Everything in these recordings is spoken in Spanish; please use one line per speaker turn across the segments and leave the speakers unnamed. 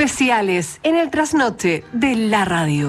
especiales en el trasnoche de la radio.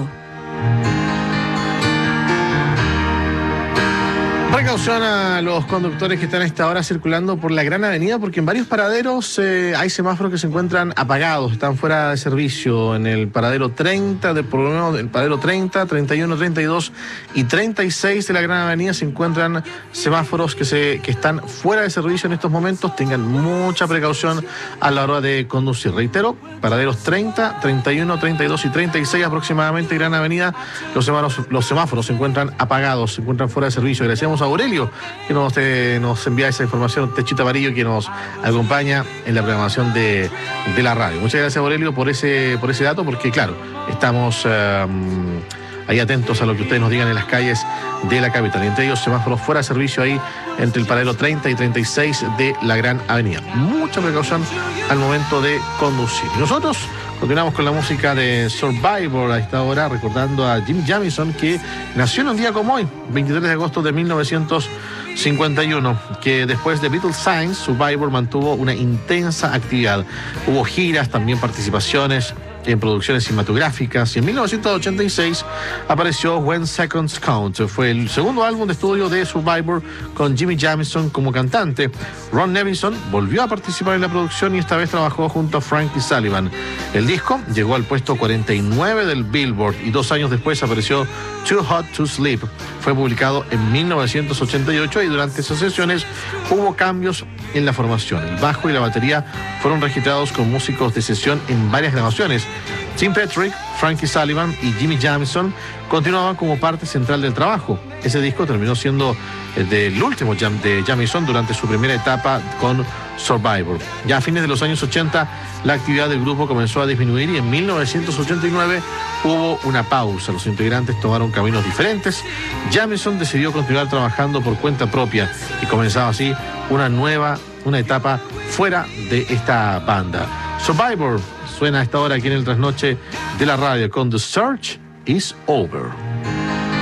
Precaución a los conductores que están a esta hora circulando por la Gran Avenida, porque en varios paraderos hay semáforos que se encuentran apagados, están fuera de servicio. En el paradero 30, por lo menos el paradero 30, 31, 32 y 36 de la Gran Avenida se encuentran semáforos que están fuera de servicio en estos momentos. Tengan mucha precaución a la hora de conducir. Reitero, paraderos 30, 31, 32 y 36 aproximadamente, Gran Avenida, los semáforos se encuentran apagados, se encuentran fuera de servicio. Agradecemos a Aurelio que nos envía esa información, Techito Amarillo, que nos acompaña en la programación de la radio. Muchas gracias, Aurelio, por ese dato, porque claro, estamos ahí atentos a lo que ustedes nos digan en las calles de la capital. Y entre ellos, semáforos fuera de servicio ahí entre el paradero 30 y 36 de la Gran Avenida. Mucha precaución al momento de conducir. Y nosotros continuamos con la música de Survivor a esta hora, recordando a Jim Jamison, que nació en un día como hoy, 23 de agosto de 1951, que después de Beatles Signs, Survivor mantuvo una intensa actividad. Hubo giras, también participaciones en producciones cinematográficas, y en 1986 apareció When Seconds Count. Fue el segundo álbum de estudio de Survivor con Jimmy Jamison como cantante. Ron Nevison volvió a participar en la producción y esta vez trabajó junto a Frankie Sullivan. El disco llegó al puesto 49 del Billboard y 2 años después apareció Too Hot to Sleep. Fue publicado en 1988 y durante esas sesiones hubo cambios en la formación. El bajo y la batería fueron registrados con músicos de sesión en varias grabaciones. Tim Patrick, Frankie Sullivan y Jimmy Jamison continuaban como parte central del trabajo. Ese disco terminó siendo el último de Jamison durante su primera etapa con Survivor. Ya a fines de los años 80, la actividad del grupo comenzó a disminuir y en 1989 hubo una pausa. Los integrantes tomaron caminos diferentes. Jamison decidió continuar trabajando por cuenta propia y comenzaba así una etapa fuera de esta banda. Survivor suena a esta hora aquí en el trasnoche de la radio con The Search is Over.